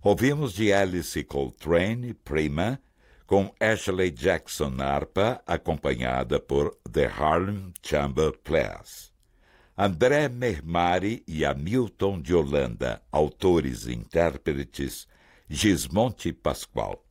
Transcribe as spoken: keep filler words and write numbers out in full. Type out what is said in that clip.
Ouvimos de Alice Coltrane, Prima, com Ashley Jackson na harpa, acompanhada por The Harlem Chamber Players. André Mermari e Hamilton de Holanda, autores e intérpretes, Gismonte Pascoal.